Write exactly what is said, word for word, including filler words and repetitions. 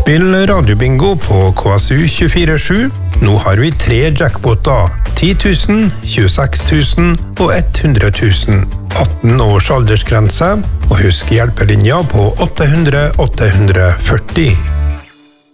Spill radiobingo på K S U tjuefire sju. Nå har vi tre jackpoter. ti tusen, tjueseks tusen og hundre tusen. atten års aldersgrense, og husk hjelpelinja på åtte hundre åtte hundre førti.